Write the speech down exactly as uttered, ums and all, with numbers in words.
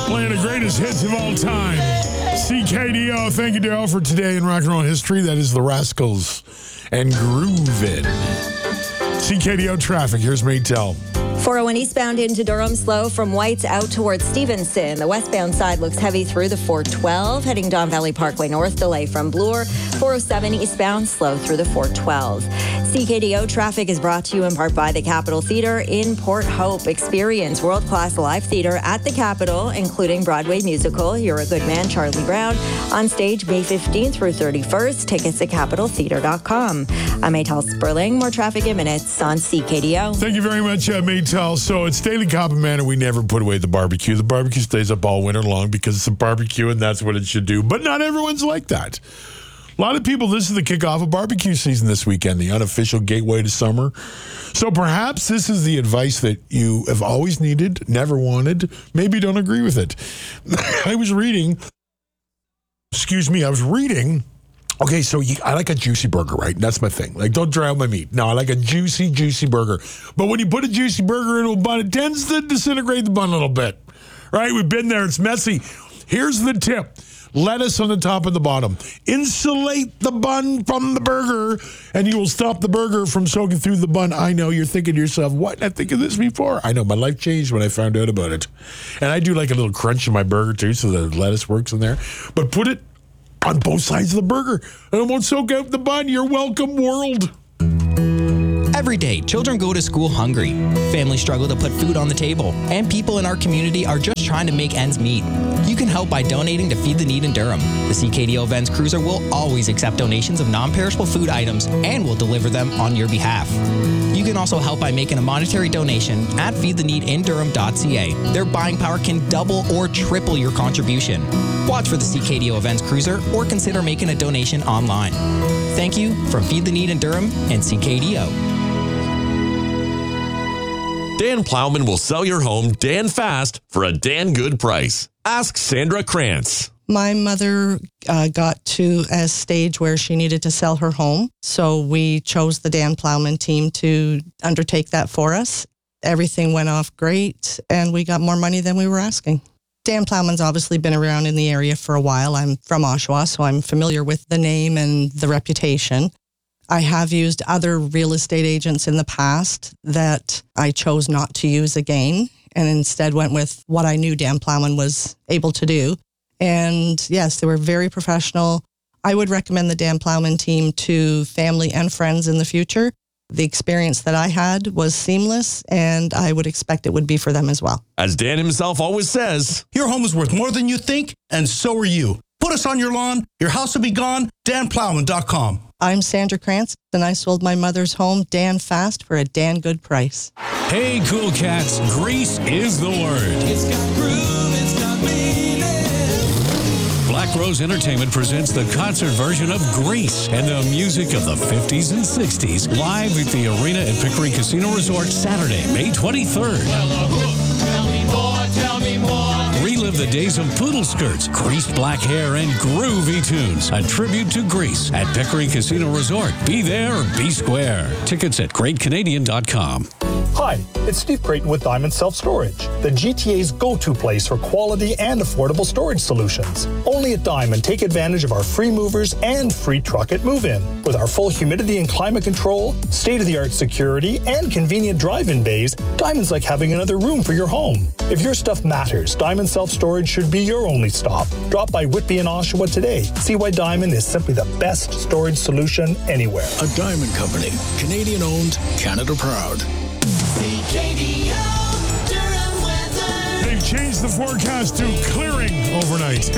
Playing the greatest hits of all time. C K D O. Thank you, Daryl, for today in rock and roll history. That is the Rascals and Groovin'. C K D O traffic. Here's Maytel. four oh one eastbound into Durham, slow from White's out towards Stevenson. The westbound side looks heavy through the four twelve. Heading Don Valley Parkway north, delay from Bloor. four oh seven eastbound, slow through the four twelve. C K D O traffic is brought to you in part by the Capitol Theater in Port Hope. Experience world-class live theater at the Capitol, including Broadway musical You're a Good Man, Charlie Brown, on stage May fifteenth through thirty-first. Tickets at capitol theater dot com. I'm Maytel Sperling. More traffic in minutes on C K D O. Thank you very much, uh, Maytel. So at Staley Copper Manor, we never put away the barbecue. The barbecue stays up all winter long because it's a barbecue and that's what it should do. But not everyone's like that. A lot of people, this is the kickoff of barbecue season this weekend, the unofficial gateway to summer. So perhaps this is the advice that you have always needed, never wanted, maybe don't agree with it. I was reading, excuse me, I was reading, okay, so you, I like a juicy burger, right? That's my thing. Like, don't dry out my meat. No, I like a juicy, juicy burger. But when you put a juicy burger into a bun, it tends to disintegrate the bun a little bit, right? We've been there. It's messy. Here's the tip. Lettuce on the top and the bottom. Insulate the bun from the burger, and you will stop the burger from soaking through the bun. I know you're thinking to yourself, what? Did I think of this before? I know. My life changed when I found out about it. And I do like a little crunch in my burger, too, so the lettuce works in there. But put it on both sides of the burger, and it won't soak out the bun. You're welcome, world. Every day, children go to school hungry. Families struggle to put food on the table, and people in our community are just trying to make ends meet. You can help by donating to Feed the Need in Durham. The C K D O Vents Cruiser will always accept donations of non-perishable food items and will deliver them on your behalf. You can also help by making a monetary donation at feed the need in durham dot c a. Their buying power can double or triple your contribution. Watch for the C K D O Events Cruiser or consider making a donation online. Thank you from Feed the Need in Durham and C K D O. Dan Plowman will sell your home Dan fast for a Dan good price. Ask Sandra Krantz. My mother uh, got to a stage where she needed to sell her home, so we chose the Dan Plowman team to undertake that for us. Everything went off great, and we got more money than we were asking. Dan Plowman's obviously been around in the area for a while. I'm from Oshawa, so I'm familiar with the name and the reputation. I have used other real estate agents in the past that I chose not to use again, and instead went with what I knew Dan Plowman was able to do. And yes, they were very professional. I would recommend the Dan Plowman team to family and friends in the future. The experience that I had was seamless, and I would expect it would be for them as well. As Dan himself always says, your home is worth more than you think, and so are you. Put us on your lawn, your house will be gone, dan plowman dot com. I'm Sandra Krantz, and I sold my mother's home Dan fast for a Dan good price. Hey, cool cats, Grease is the word. It's got groove, it's got meaning. Black Rose Entertainment presents the concert version of Grease and the music of the fifties and sixties live at the Arena at Pickering Casino Resort Saturday, May twenty-third. Tell me more, tell me more. Relive the days of poodle skirts, greased black hair, and groovy tunes. A tribute to Grease at Pickering Casino Resort. Be there or be square. Tickets at great canadian dot com. Hi, it's Steve Creighton with Diamond Self Storage, the G T A's go-to place for quality and affordable storage solutions. Only at Diamond, take advantage of our free movers and free truck at move-in. With our full humidity and climate control, state-of-the-art security, and convenient drive-in bays, Diamond's like having another room for your home. If your stuff matters, Diamond Self Storage should be your only stop. Drop by Whitby and Oshawa today. See why Diamond is simply the best storage solution anywhere. A Diamond Company, Canadian-owned, Canada proud. C K D O, Durham weather. They've changed the forecast to clearing overnight.